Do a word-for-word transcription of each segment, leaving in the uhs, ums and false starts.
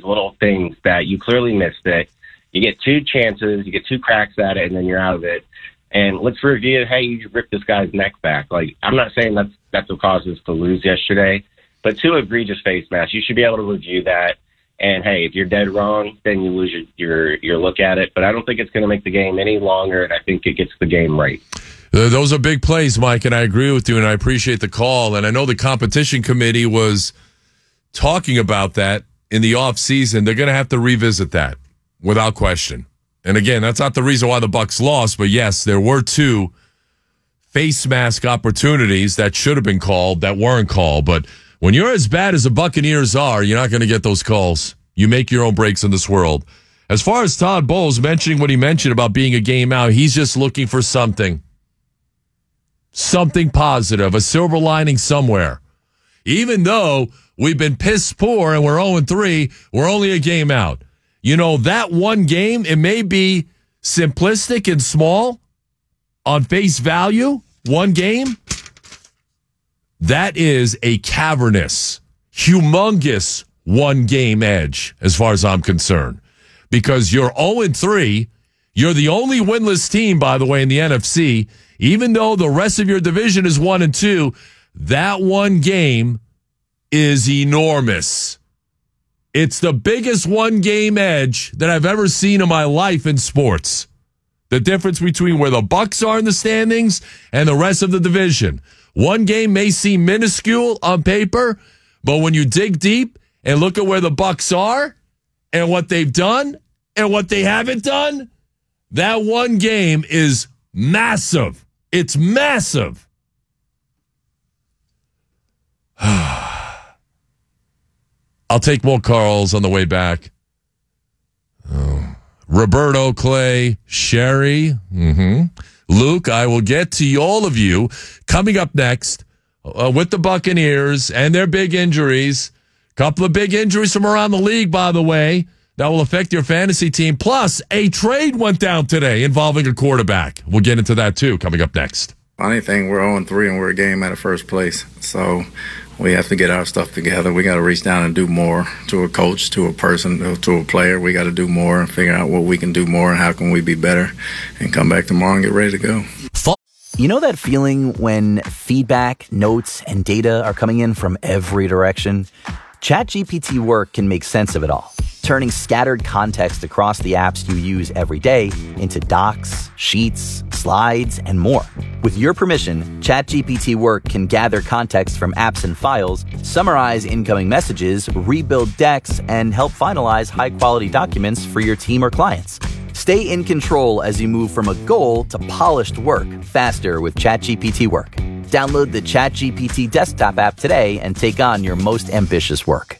little things that you clearly missed it. You get two chances, you get two cracks at it, and then you're out of it. And let's review, hey, you ripped this guy's neck back. Like, I'm not saying that's, that's what caused us to lose yesterday, but two egregious face masks. You should be able to review that. And, hey, if you're dead wrong, then you lose your, your, your look at it. But I don't think it's going to make the game any longer, and I think it gets the game right. Those are big plays, Mike, and I agree with you, and I appreciate the call. And I know the competition committee was talking about that in the offseason. They're going to have to revisit that without question. And again, that's not the reason why the Bucs lost, but yes, there were two face mask opportunities that should have been called that weren't called. But when you're as bad as the Buccaneers are, you're not going to get those calls. You make your own breaks in this world. As far as Todd Bowles mentioning what he mentioned about being a game out, he's just looking for something. Something positive, a silver lining somewhere. Even though we've been piss poor and we're oh and three, we're only a game out. You know, that one game, it may be simplistic and small on face value, one game. That is a cavernous, humongous one-game edge as far as I'm concerned. Because you're oh and three, you're the only winless team, by the way, in the N F C. Even though the rest of your division is one and two, that one game is enormous. It's the biggest one-game edge that I've ever seen in my life in sports. The difference between where the Bucs are in the standings and the rest of the division. One game may seem minuscule on paper, but when you dig deep and look at where the Bucs are and what they've done and what they haven't done, that one game is massive. It's massive. I'll take more calls on the way back. Oh. Roberto, Clay, Sherry, mm-hmm. Luke, I will get to all of you coming up next uh, with the Buccaneers and their big injuries. A couple of big injuries from around the league, by the way, that will affect your fantasy team. Plus, a trade went down today involving a quarterback. We'll get into that, too, coming up next. Funny thing, we're oh and three and we're a game out of first place. So we have to get our stuff together. We got to reach down and do more to a coach, to a person, to a player. We got to do more and figure out what we can do more and how can we be better and come back tomorrow and get ready to go. You know that feeling when feedback, notes, and data are coming in from every direction? ChatGPT Work can make sense of it all, turning scattered context across the apps you use every day into docs, sheets, slides, and more. With your permission, ChatGPT Work can gather context from apps and files, summarize incoming messages, rebuild decks, and help finalize high-quality documents for your team or clients. Stay in control as you move from a goal to polished work faster with ChatGPT Work. Download the ChatGPT desktop app today and take on your most ambitious work.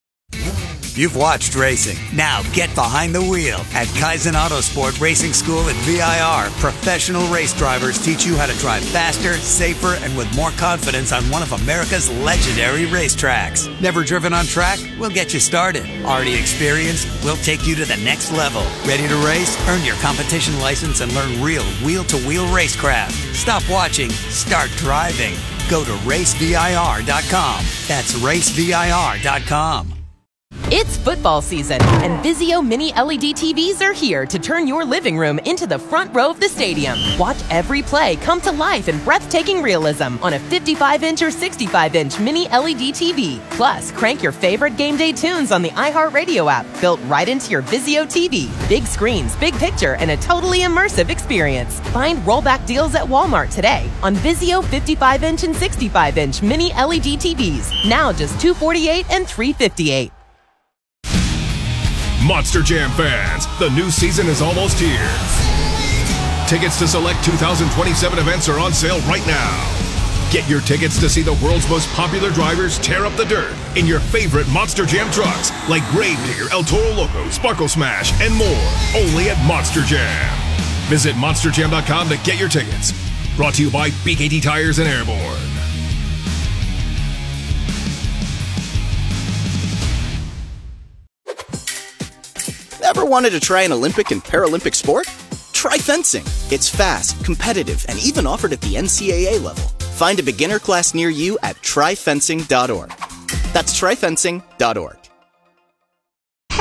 You've watched racing. Now get behind the wheel. At Kaizen Autosport Racing School at V I R, professional race drivers teach you how to drive faster, safer, and with more confidence on one of America's legendary racetracks. Never driven on track? We'll get you started. Already experienced? We'll take you to the next level. Ready to race? Earn your competition license and learn real wheel-to-wheel racecraft. Stop watching. Start driving. Go to race V I R dot com. That's race V I R dot com. It's football season, and Vizio Mini L E D T Vs are here to turn your living room into the front row of the stadium. Watch every play come to life in breathtaking realism on a fifty-five inch or sixty-five inch Mini L E D T V. Plus, crank your favorite game day tunes on the iHeartRadio app, built right into your Vizio T V. Big screens, big picture, and a totally immersive experience. Find rollback deals at Walmart today on Vizio fifty-five inch and sixty-five inch Mini L E D T Vs. Now just two hundred forty-eight dollars and three hundred fifty-eight dollars. Monster Jam fans, the new season is almost here. Tickets to select two thousand twenty-seven events are on sale right now. Get your tickets to see the world's most popular drivers tear up the dirt in your favorite Monster Jam trucks like Gravedigger, El Toro Loco, Sparkle Smash, and more, only at Monster Jam. Visit monster jam dot com to get your tickets. Brought to you by B K T Tires and Airborne. Ever wanted to try an Olympic and Paralympic sport? Try fencing. It's fast, competitive, and even offered at the N C double A level. Find a beginner class near you at try fencing dot org. That's try fencing dot org.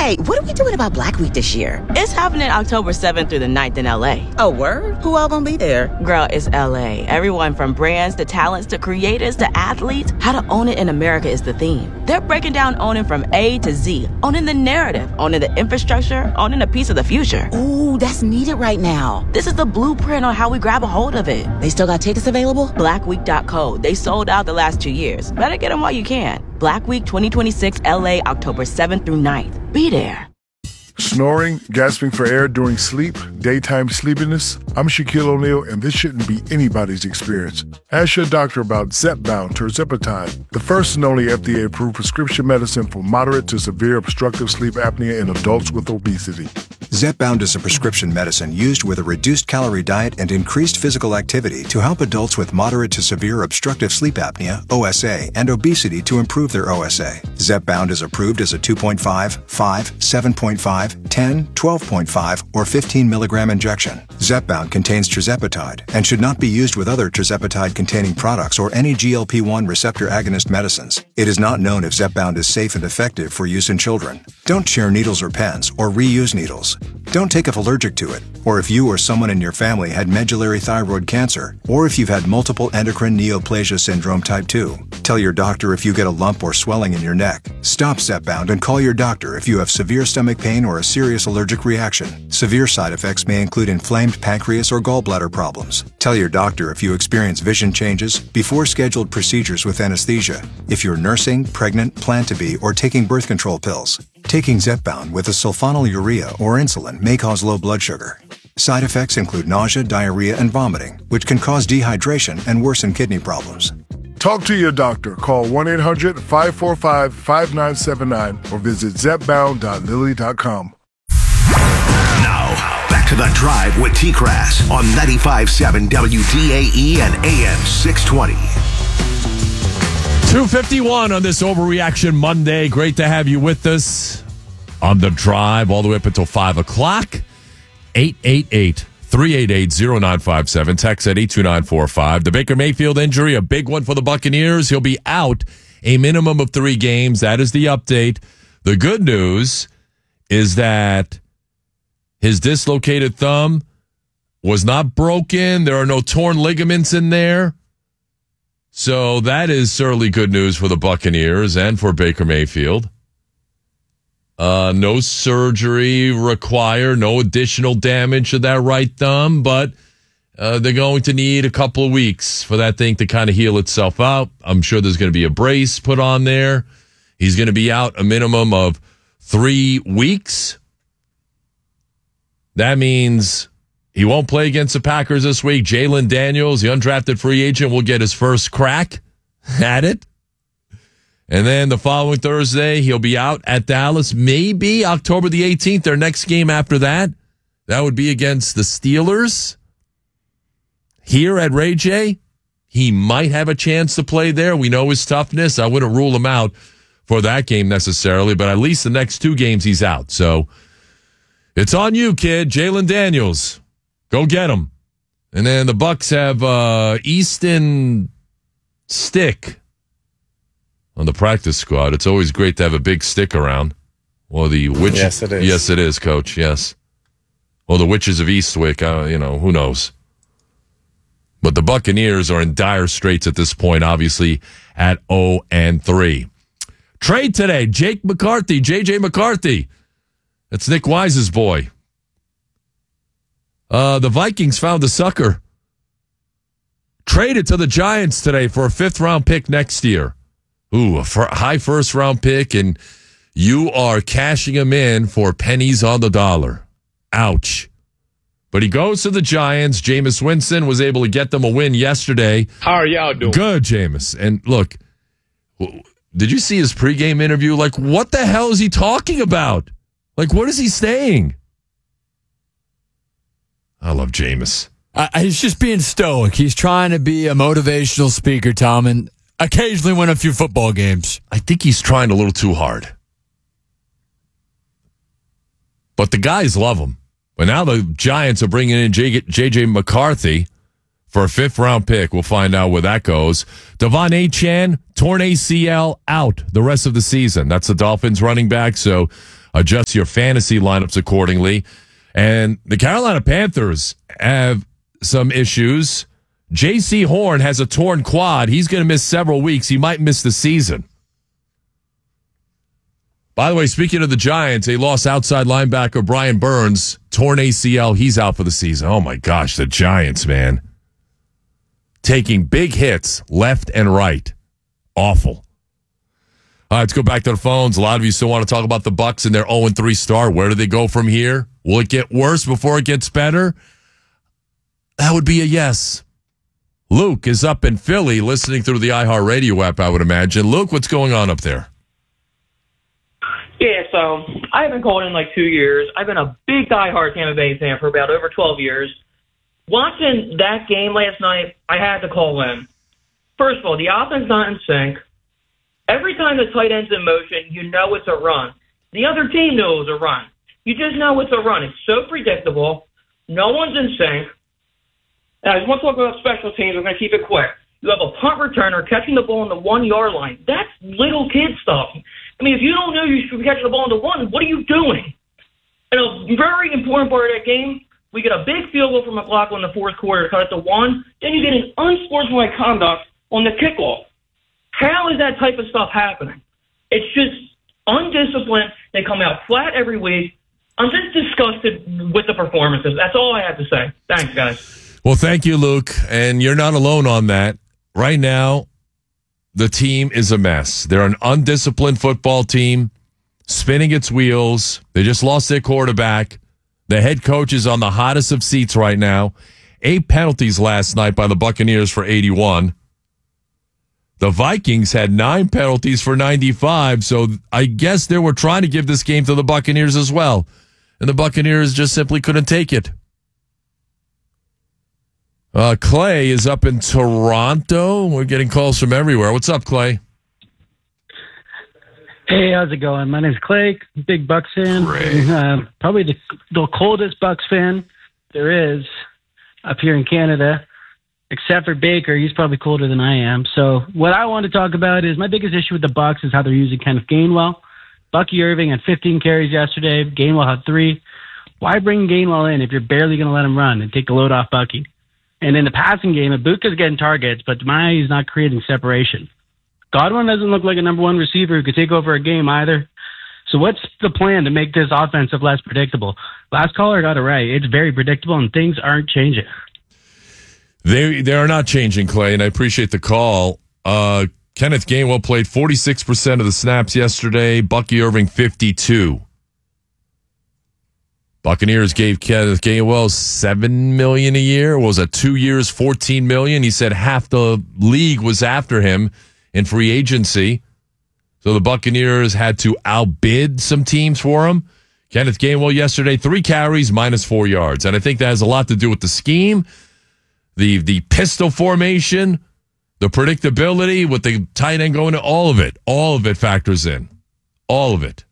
Hey, what are we doing about Black Week this year? It's happening October seventh through the ninth in L A. Oh, word? Who all gonna be there? Girl, it's L A. Everyone from brands to talents to creators to athletes, how to own it in America is the theme. They're breaking down owning from A to Z, owning the narrative, owning the infrastructure, owning a piece of the future. Ooh, that's needed right now. This is the blueprint on how we grab a hold of it. They still got tickets available? black week dot co. They sold out the last two years. Better get them while you can. Black Week twenty twenty-six L A, October seventh through ninth. Be there. Snoring, gasping for air during sleep, daytime sleepiness. I'm Shaquille O'Neal, and this shouldn't be anybody's experience. Ask your doctor about Zepbound tirzepatide, the first and only F D A-approved prescription medicine for moderate to severe obstructive sleep apnea in adults with obesity. Zepbound is a prescription medicine used with a reduced calorie diet and increased physical activity to help adults with moderate to severe obstructive sleep apnea, O S A, and obesity to improve their O S A. Zepbound is approved as a two point five, five, seven point five, ten, twelve point five, or fifteen milligram injection. Zepbound contains tirzepatide and should not be used with other tirzepatide-containing products or any G L P one receptor agonist medicines. It is not known if Zepbound is safe and effective for use in children. Don't share needles or pens or reuse needles. Don't take if allergic to it, or if you or someone in your family had medullary thyroid cancer, or if you've had multiple endocrine neoplasia syndrome type two. Tell your doctor if you get a lump or swelling in your neck. Stop Zepbound and call your doctor if you have severe stomach pain or a serious allergic reaction. Severe side effects may include inflamed pancreas or gallbladder problems. Tell your doctor if you experience vision changes before scheduled procedures with anesthesia, if you're nursing, pregnant, plan to be, or taking birth control pills. Taking Zepbound with a sulfonylurea or insulin may cause low blood sugar. Side effects include nausea, diarrhea, and vomiting, which can cause dehydration and worsen kidney problems. Talk to your doctor. Call one eight hundred, five four five, five nine seven nine or visit zepbound dot lilly dot com. Now, back to The Drive with T-Crass on ninety-five point seven W D A E and A M six twenty. two fifty-one on this Overreaction Monday. Great to have you with us on The Drive all the way up until five o'clock. eight eight eight, three eight eight, zero nine five seven. Text at eight two nine four five. The Baker Mayfield injury, a big one for the Buccaneers. He'll be out a minimum of three games. That is the update. The good news is that his dislocated thumb was not broken. There are no torn ligaments in there. So that is certainly good news for the Buccaneers and for Baker Mayfield. Uh, no surgery required, no additional damage to that right thumb, but uh, they're going to need a couple of weeks for that thing to kind of heal itself out. I'm sure there's going to be a brace put on there. He's going to be out a minimum of three weeks. That means he won't play against the Packers this week. Jalen Daniels, the undrafted free agent, will get his first crack at it. And then the following Thursday, he'll be out at Dallas. Maybe October the eighteenth, their next game after that. That would be against the Steelers. Here at Ray J, he might have a chance to play there. We know his toughness. I wouldn't rule him out for that game necessarily, but at least the next two games he's out. So it's on you, kid. Jalen Daniels. Go get him. And then the Bucs have uh, Easton Stick on the practice squad. It's always great to have a big stick around. Or the witch. Yes, it is. Yes, it is, Coach. Yes. Or the Witches of Eastwick. Uh, you know, who knows? But the Buccaneers are in dire straits at this point, obviously, at oh and three. Trade today. Jake McCarthy, J J McCarthy. That's Nick Wise's boy. Uh, the Vikings found a sucker. Traded to the Giants today for a fifth-round pick next year. Ooh, a f- high first-round pick, and you are cashing him in for pennies on the dollar. Ouch. But he goes to the Giants. Jameis Winston was able to get them a win yesterday. How are y'all doing? Good, Jameis. And look, did you see his pregame interview? Like, what the hell is he talking about? Like, what is he saying? I love Jameis. Uh, he's just being stoic. He's trying to be a motivational speaker, Tom, and occasionally win a few football games. I think he's trying a little too hard. But the guys love him. But now the Giants are bringing in J J McCarthy for a fifth-round pick. We'll find out where that goes. Devon Achane, torn A C L, out the rest of the season. That's the Dolphins running back. So adjust your fantasy lineups accordingly. And the Carolina Panthers have some issues. J C Horn has a torn quad. He's going to miss several weeks. He might miss the season. By the way, speaking of the Giants, they lost outside linebacker Brian Burns, torn A C L. He's out for the season. Oh, my gosh, the Giants, man. Taking big hits left and right. Awful. All right, let's go back to the phones. A lot of you still want to talk about the Bucs and their oh and three start. Where do they go from here? Will it get worse before it gets better? That would be a yes. Luke is up in Philly listening through the iHeartRadio app, I would imagine. Luke, what's going on up there? Yeah, so I haven't called in like two years. I've been a big diehard Tampa Bay fan for about over twelve years. Watching that game last night, I had to call in. First of all, the offense not in sync. Every time the tight end's in motion, you know it's a run. The other team knows it's a run. You just know it's a run. It's so predictable. No one's in sync. And I just want to talk about special teams. We're going to keep it quick. You have a punt returner catching the ball on the one-yard line. That's little kid stuff. I mean, if you don't know you should be catching the ball on the one, what are you doing? And a very important part of that game, we get a big field goal from McLaughlin in the fourth quarter to cut it to one. Then you get an unsportsmanlike conduct on the kickoff. How is that type of stuff happening? It's just undisciplined. They come out flat every week. I'm just disgusted with the performances. That's all I have to say. Thanks, guys. Well, thank you, Luke. And you're not alone on that. Right now, the team is a mess. They're an undisciplined football team, spinning its wheels. They just lost their quarterback. The head coach is on the hottest of seats right now. Eight penalties last night by the Buccaneers for eighty-one. The Vikings had nine penalties for ninety-five, so I guess they were trying to give this game to the Buccaneers as well. And the Buccaneers just simply couldn't take it. Uh, Clay is up in Toronto. We're getting calls from everywhere. What's up, Clay? Hey, how's it going? My name's Clay, big Bucks fan. Uh, probably the, the coldest Bucks fan there is up here in Canada, except for Baker. He's probably colder than I am. So what I want to talk about is my biggest issue with the Bucks is how they're using Kenneth Gainwell. Bucky Irving had fifteen carries yesterday. Gainwell had three. Why bring Gainwell in if you're barely going to let him run and take the load off Bucky? And in the passing game, Ibuka's getting targets, but Demai is not creating separation. Godwin doesn't look like a number one receiver who could take over a game either. So what's the plan to make this offensive less predictable? Last caller got it right. It's very predictable, and things aren't changing. They they are not changing, Clay, and I appreciate the call. Uh, Kenneth Gainwell played forty-six percent of the snaps yesterday. Bucky Irving, fifty-two. Buccaneers gave Kenneth Gainwell seven million dollars a year. Was it two years, fourteen million dollars? He said half the league was after him in free agency. So the Buccaneers had to outbid some teams for him. Kenneth Gainwell yesterday, three carries, minus four yards. And I think that has a lot to do with the scheme, the the pistol formation, the predictability with the tight end going to all of it. All of it factors in. All of it.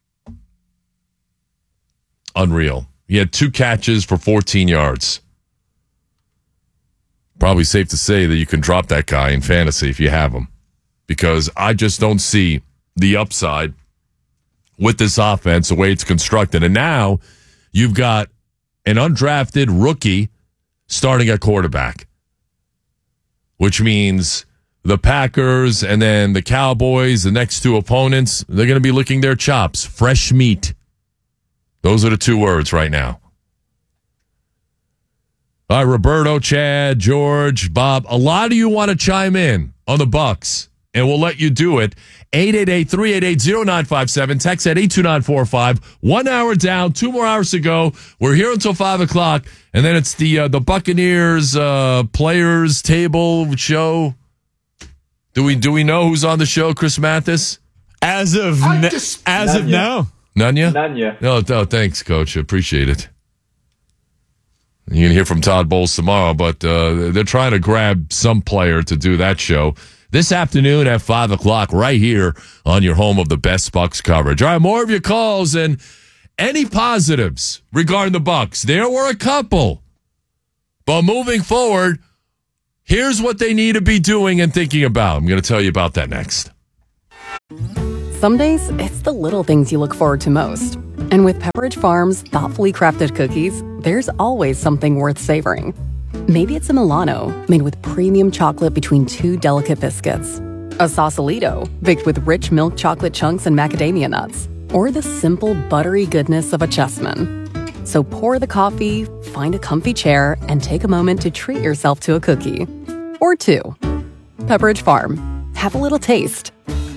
Unreal. He had two catches for fourteen yards. Probably safe to say that you can drop that guy in fantasy if you have him, because I just don't see the upside with this offense, the way it's constructed. And now you've got an undrafted rookie starting at quarterback, which means the Packers and then the Cowboys, the next two opponents, they're going to be licking their chops. Fresh meat. Those are the two words right now. All right, Roberto, Chad, George, Bob, a lot of you want to chime in on the Bucks, and we'll let you do it. eight eight eight, three eight eight, zero nine five seven. Text at eight two nine four five. One hour down, two more hours to go. We're here until five o'clock, and then it's the uh, the Buccaneers uh, players table show. Do we do we know who's on the show, Chris Mathis? As of ne- as of now. None yet? None yet. No, no, thanks, Coach. I appreciate it. You can hear from Todd Bowles tomorrow, but uh, they're trying to grab some player to do that show this afternoon at five o'clock right here on your home of the best Bucks coverage. All right, more of your calls and any positives regarding the Bucks. There were a couple. But moving forward, here's what they need to be doing and thinking about. I'm going to tell you about that next. Some days, it's the little things you look forward to most. And with Pepperidge Farm's thoughtfully crafted cookies, there's always something worth savoring. Maybe it's a Milano, made with premium chocolate between two delicate biscuits. A Sausalito, baked with rich milk chocolate chunks and macadamia nuts. Or the simple, buttery goodness of a Chessman. So pour the coffee, find a comfy chair, and take a moment to treat yourself to a cookie. Or two. Pepperidge Farm. Have a little taste.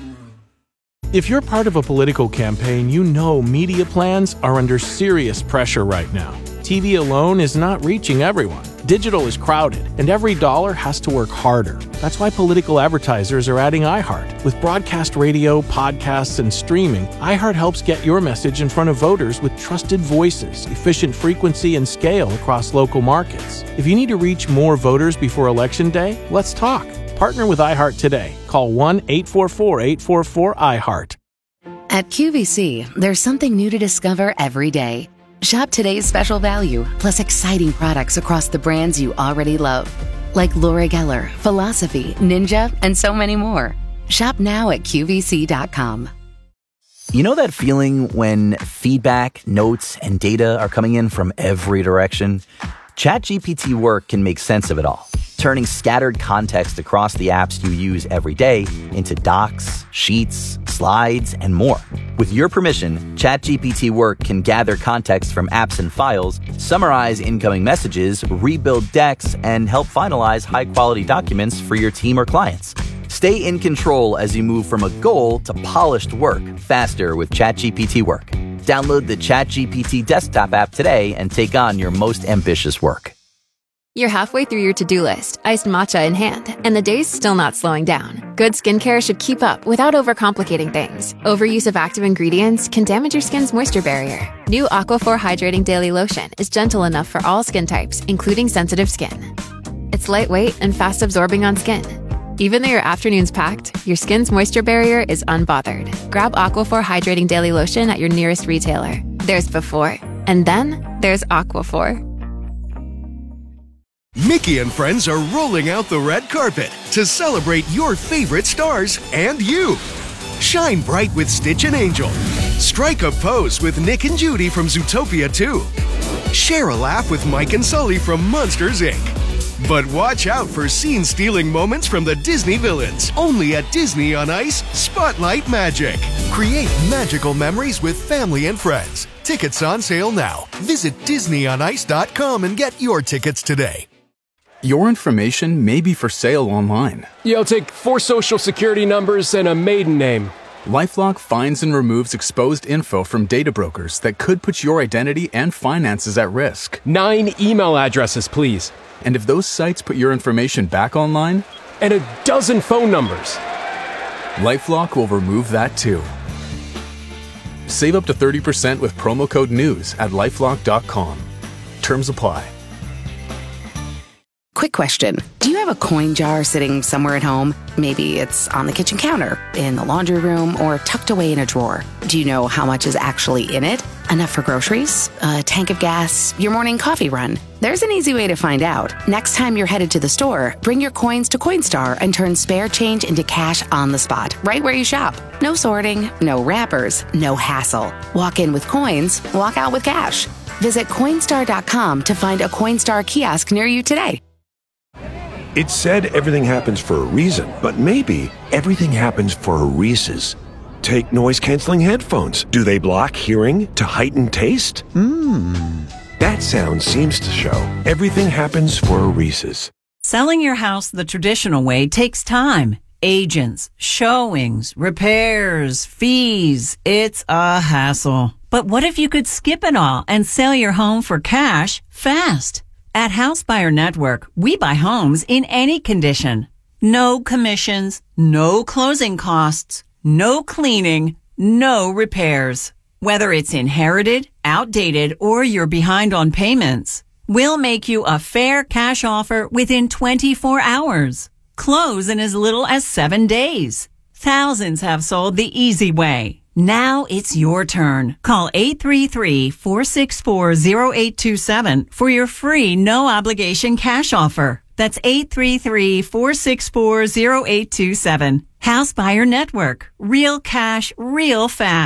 If you're part of a political campaign, you know media plans are under serious pressure right now. T V alone is not reaching everyone. Digital is crowded, and every dollar has to work harder. That's why political advertisers are adding iHeart. With broadcast radio, podcasts, and streaming, iHeart helps get your message in front of voters with trusted voices, efficient frequency, and scale across local markets. If you need to reach more voters before Election Day, let's talk. Partner with iHeart today. Call one eight four four, eight four four, iHeart. At Q V C, there's something new to discover every day. Shop today's special value, plus exciting products across the brands you already love. Like Laura Geller, Philosophy, Ninja, and so many more. Shop now at Q V C dot com. You know that feeling when feedback, notes, and data are coming in from every direction? ChatGPT Work can make sense of it all, turning scattered context across the apps you use every day into docs, sheets, slides, and more. With your permission, ChatGPT Work can gather context from apps and files, summarize incoming messages, rebuild decks, and help finalize high-quality documents for your team or clients. Stay in control as you move from a goal to polished work faster with ChatGPT Work. Download the ChatGPT desktop app today and take on your most ambitious work. You're halfway through your to-do list, iced matcha in hand, and the day's still not slowing down. Good skincare should keep up without overcomplicating things. Overuse of active ingredients can damage your skin's moisture barrier. New Aquaphor Hydrating Daily Lotion is gentle enough for all skin types, including sensitive skin. It's lightweight and fast-absorbing on skin. Even though your afternoon's packed, your skin's moisture barrier is unbothered. Grab Aquaphor Hydrating Daily Lotion at your nearest retailer. There's before, and then there's Aquaphor. Mickey and friends are rolling out the red carpet to celebrate your favorite stars and you. Shine bright with Stitch and Angel. Strike a pose with Nick and Judy from Zootopia two. Share a laugh with Mike and Sully from Monsters, Incorporated. But watch out for scene-stealing moments from the Disney villains. Only at Disney on Ice Spotlight Magic. Create magical memories with family and friends. Tickets on sale now. Visit Disney on Ice dot com and get your tickets today. Your information may be for sale online. You'll take four social security numbers and a maiden name. LifeLock finds and removes exposed info from data brokers that could put your identity and finances at risk. Nine email addresses, please. And if those sites put your information back online? And a dozen phone numbers. LifeLock will remove that too. Save up to thirty percent with promo code NEWS at lifelock dot com. Terms apply. Quick question. Do you have a coin jar sitting somewhere at home? Maybe it's on the kitchen counter, in the laundry room, or tucked away in a drawer. Do you know how much is actually in it? Enough for groceries? A tank of gas? Your morning coffee run? There's an easy way to find out. Next time you're headed to the store, bring your coins to Coinstar and turn spare change into cash on the spot, right where you shop. No sorting, no wrappers, no hassle. Walk in with coins, walk out with cash. Visit Coinstar dot com to find a Coinstar kiosk near you today. It's said everything happens for a reason, but maybe everything happens for a Reese's. Take noise-canceling headphones. Do they block hearing to heighten taste? Mmm. That sound seems to show everything happens for a Reese's. Selling your house the traditional way takes time. Agents, showings, repairs, fees. It's a hassle. But what if you could skip it all and sell your home for cash fast? At House Buyer Network, we buy homes in any condition. No commissions, no closing costs, no cleaning, no repairs. Whether it's inherited, outdated, or you're behind on payments, we'll make you a fair cash offer within twenty-four hours. Close in as little as seven days. Thousands have sold the easy way. Now it's your turn. Call eight three three, four six four, zero eight two seven for your free no-obligation cash offer. That's eight three three, four six four, zero eight two seven. House Buyer Network. Real cash, real fast.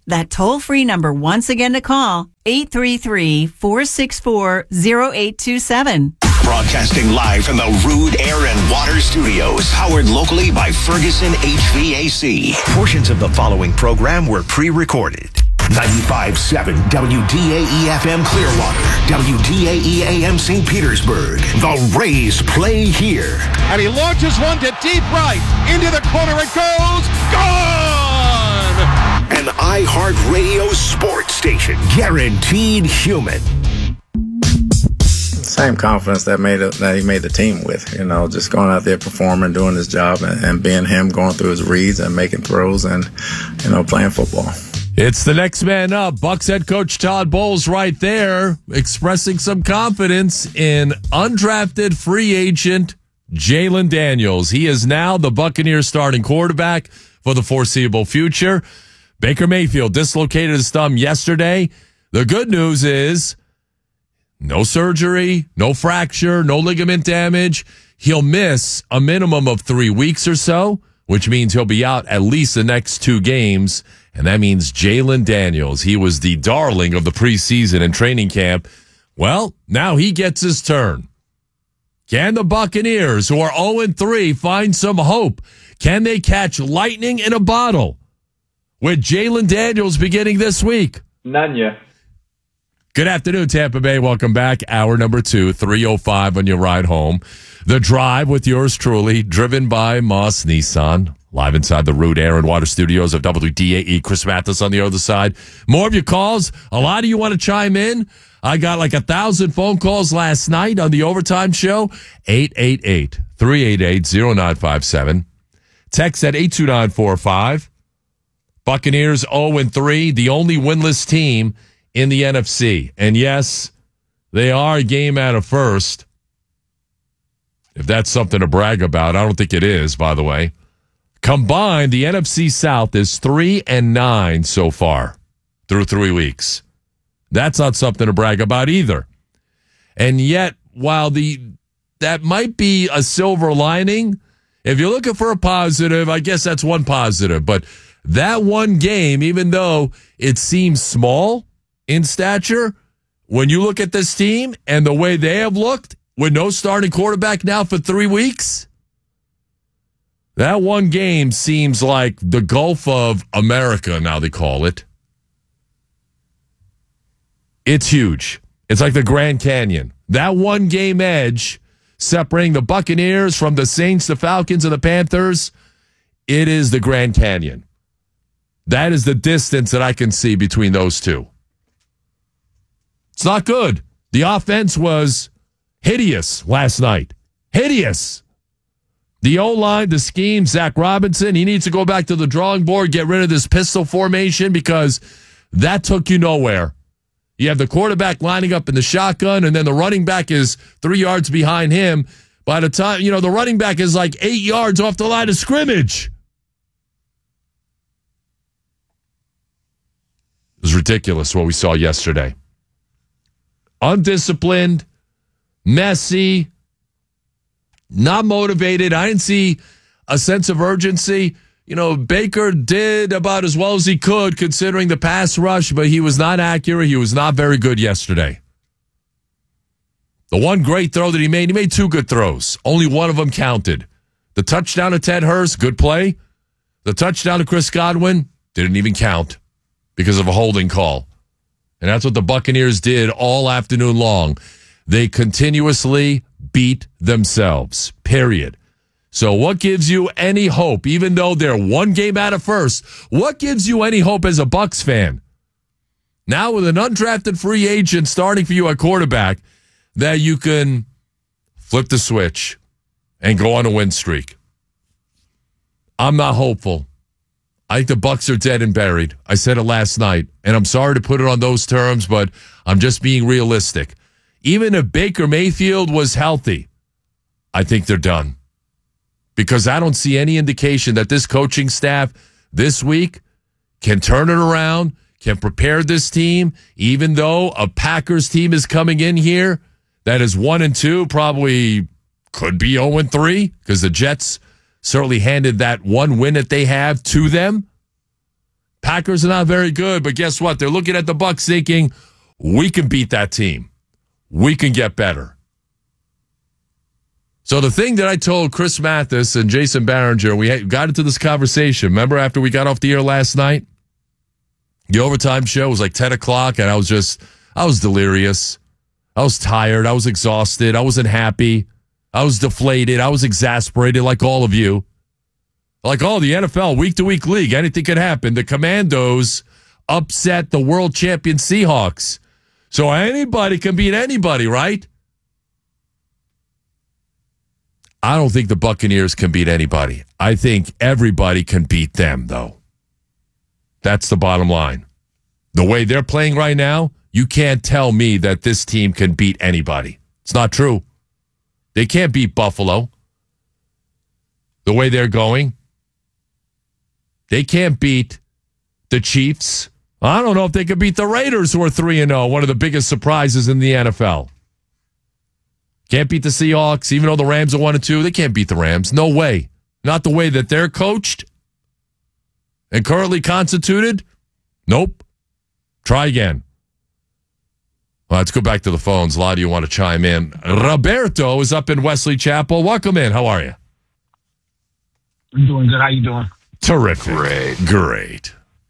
That toll-free number once again to call, eight three three, four six four, zero eight two seven. Broadcasting live from the Rude Air and Water Studios, powered locally by Ferguson H V A C. Portions of the following program were pre-recorded. ninety-five point seven W D A E F M Clearwater, W D A E A M Saint Petersburg. The Rays play here. And he launches one to deep right. Into the corner it goes. Gone! An iHeartRadio sports station. Guaranteed human. Same confidence that made it, that he made the team with, you know, just going out there performing, doing his job, and, and being him, going through his reads and making throws, and you know, playing football. It's the next man up. Bucs head coach Todd Bowles right there, expressing some confidence in undrafted free agent Jalen Daniels. He is now the Buccaneers starting quarterback for the foreseeable future. Baker Mayfield dislocated his thumb yesterday. The good news is no surgery, no fracture, no ligament damage. He'll miss a minimum of three weeks or so, which means he'll be out at least the next two games. And that means Jalen Daniels, he was the darling of the preseason and training camp. Well, now he gets his turn. Can the Buccaneers, who are oh and three, find some hope? Can they catch lightning in a bottle with Jalen Daniels beginning this week? None yet. Good afternoon, Tampa Bay. Welcome back. Hour number two, three oh five on your ride home. The Drive with yours truly, driven by Moss Nissan. Live inside the Rude Air and Water Studios of W D A E. Chris Mathis on the other side. More of your calls. A lot of you want to chime in. I got like a thousand phone calls last night on the Overtime Show. eight eight eight, three eight eight, zero nine five seven. Text at eight two nine four five. Buccaneers oh and three, the only winless team in the N F C. And yes, they are a game out of first. If that's something to brag about, I don't think it is, by the way. Combined, the N F C South is three and nine so far through three weeks. That's not something to brag about either. And yet, while the that might be a silver lining, if you're looking for a positive, I guess that's one positive. But that one game, even though it seems small in stature, when you look at this team and the way they have looked with no starting quarterback now for three weeks, that one game seems like the Gulf of America, now they call it. It's huge. It's like the Grand Canyon. That one game edge separating the Buccaneers from the Saints, the Falcons, and the Panthers, it is the Grand Canyon. That is the distance that I can see between those two. It's not good. The offense was hideous last night. Hideous. The O-line, the scheme, Zach Robinson, he needs to go back to the drawing board, get rid of this pistol formation because that took you nowhere. You have the quarterback lining up in the shotgun, and then the running back is three yards behind him. By the time, you know, the running back is like eight yards off the line of scrimmage. It was ridiculous what we saw yesterday. Undisciplined, messy, not motivated. I didn't see a sense of urgency. You know, Baker did about as well as he could considering the pass rush, but he was not accurate. He was not very good yesterday. The one great throw that he made, he made two good throws. Only one of them counted. The touchdown to Ted Hurst, good play. The touchdown to Chris Godwin didn't even count because of a holding call. And that's what the Buccaneers did all afternoon long. They continuously beat themselves, period. So what gives you any hope, even though they're one game out of first, what gives you any hope as a Bucs fan? Now with an undrafted free agent starting for you at quarterback, that you can flip the switch and go on a win streak. I'm not hopeful. I think the Bucs are dead and buried. I said it last night, and I'm sorry to put it on those terms, but I'm just being realistic. Even if Baker Mayfield was healthy, I think they're done. Because I don't see any indication that this coaching staff this week can turn it around, can prepare this team, even though a Packers team is coming in here that is one and two, probably could be oh and three, because the Jets certainly handed that one win that they have to them. Packers are not very good, but guess what? They're looking at the Bucs thinking, we can beat that team. We can get better. So the thing that I told Chris Mathis and Jason Barringer, we got into this conversation. Remember after we got off the air last night? The overtime show was like ten o'clock, and I was just, I was delirious. I was tired. I was exhausted. I wasn't happy. I was deflated. I was exasperated like all of you. Like, oh, the N F L, week-to-week league, anything could happen. The Commandos upset the world champion Seahawks. So anybody can beat anybody, right? I don't think the Buccaneers can beat anybody. I think everybody can beat them, though. That's the bottom line. The way they're playing right now, you can't tell me that this team can beat anybody. It's not true. They can't beat Buffalo. The way they're going. They can't beat the Chiefs. I don't know if they could beat the Raiders, who are three and oh, one of the biggest surprises in the N F L. Can't beat the Seahawks, even though the Rams are one and two. They can't beat the Rams. No way. Not the way that they're coached and currently constituted. Nope. Try again. Well, let's go back to the phones. A lot of you want to chime in. Roberto is up in Wesley Chapel. Welcome in. How are you? I'm doing good. How you doing? Terrific. Great. Great.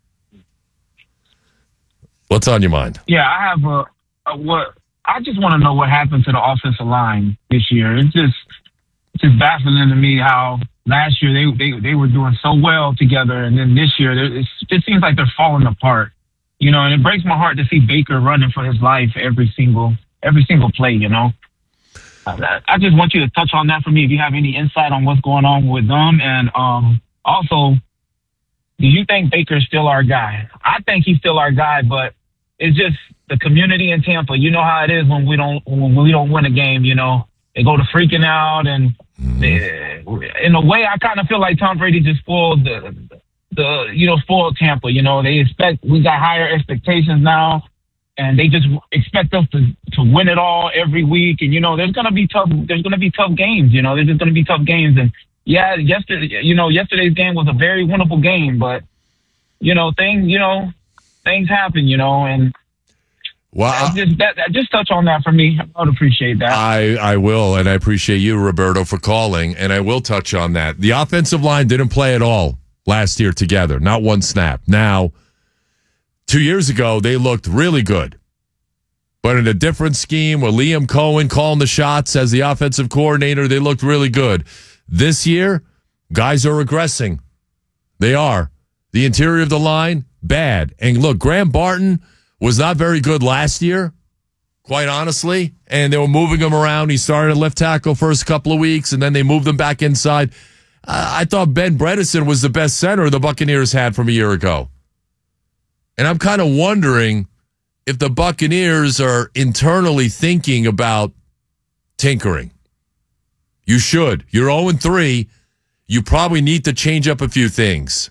What's on your mind? Yeah, I have a, a what I just want to know what happened to the offensive line this year. It's just it's just baffling to me how last year they they, they were doing so well together, and then this year it's, it seems like they're falling apart. You know, and it breaks my heart to see Baker running for his life every single every single play. You know, I, I just want you to touch on that for me if you have any insight on what's going on with them, and um, also, do you think Baker's still our guy? I think he's still our guy, but it's just the community in Tampa. You know how it is when we don't when we don't win a game. You know, they go to freaking out, and they, in a way, I kind of feel like Tom Brady just spoiled the, the you know spoiled Tampa. You know, they expect we got higher expectations now, and they just expect us to to win it all every week. And you know, there's gonna be tough. There's gonna be tough games. You know, there's just gonna be tough games. And yeah, yesterday, you know, yesterday's game was a very winnable game, but you know, things, you know, things happen, you know, and well, just that, just touch on that for me. I would appreciate that. I, I will, and I appreciate you, Roberto, for calling, and I will touch on that. The offensive line didn't play at all last year together, not one snap. Now, two years ago, they looked really good, but in a different scheme with Liam Cohen calling the shots as the offensive coordinator, they looked really good. This year, guys are regressing. They are. The interior of the line, bad. And look, Graham Barton was not very good last year, quite honestly, and they were moving him around. He started at left tackle first couple of weeks, and then they moved him back inside. Uh, I thought Ben Bredesen was the best center the Buccaneers had from a year ago. And I'm kind of wondering if the Buccaneers are internally thinking about tinkering. You should. You're oh and three. You probably need to change up a few things.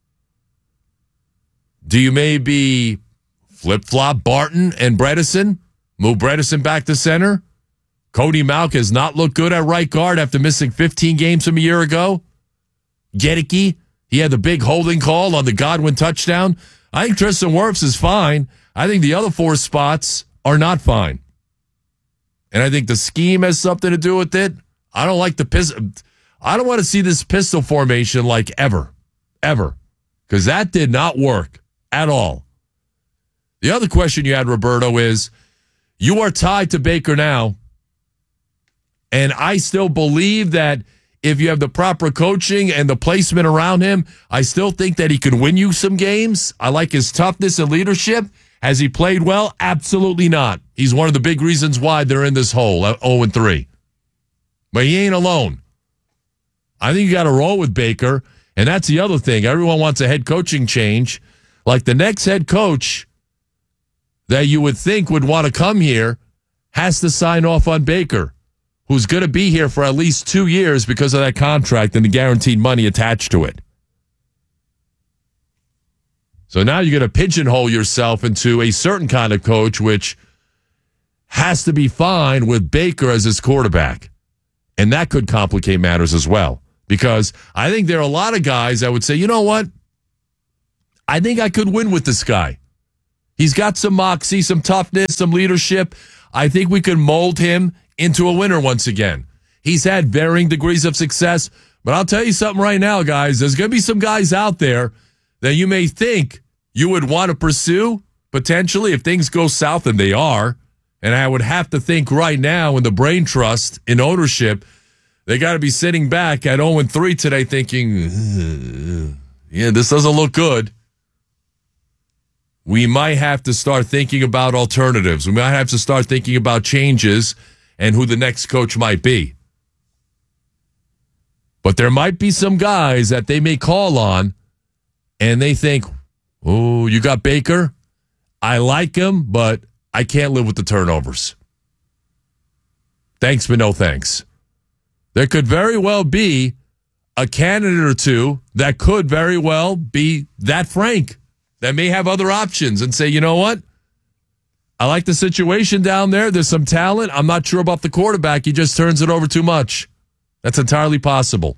Do you maybe flip-flop Barton and Bredesen? Move Bredesen back to center? Cody Mauch has not looked good at right guard after missing fifteen games from a year ago. Gedeke, he had the big holding call on the Godwin touchdown. I think Tristan Wirfs is fine. I think the other four spots are not fine. And I think the scheme has something to do with it. I don't like the pistol. I don't want to see this pistol formation like ever, ever, because that did not work at all. The other question you had, Roberto, is you are tied to Baker now, and I still believe that if you have the proper coaching and the placement around him, I still think that he can win you some games. I like his toughness and leadership. Has he played well? Absolutely not. He's one of the big reasons why they're in this hole, oh and three. But he ain't alone. I think you got to roll with Baker, and that's the other thing. Everyone wants a head coaching change. Like the next head coach that you would think would want to come here has to sign off on Baker, who's going to be here for at least two years because of that contract and the guaranteed money attached to it. So now you're going to pigeonhole yourself into a certain kind of coach, which has to be fine with Baker as his quarterback. And that could complicate matters as well. Because I think there are a lot of guys that would say, you know what? I think I could win with this guy. He's got some moxie, some toughness, some leadership. I think we could mold him into a winner once again. He's had varying degrees of success, but I'll tell you something right now, guys. There's going to be some guys out there that you may think you would want to pursue, potentially, if things go south, and they are. And I would have to think right now in the brain trust, in ownership, they got to be sitting back at oh and three today thinking, yeah, this doesn't look good. We might have to start thinking about alternatives. We might have to start thinking about changes and who the next coach might be. But there might be some guys that they may call on, and they think, oh, you got Baker? I like him, but I can't live with the turnovers. Thanks, but no thanks. There could very well be a candidate or two that could very well be that frank, that may have other options and say, you know what? I like the situation down there. There's some talent. I'm not sure about the quarterback. He just turns it over too much. That's entirely possible.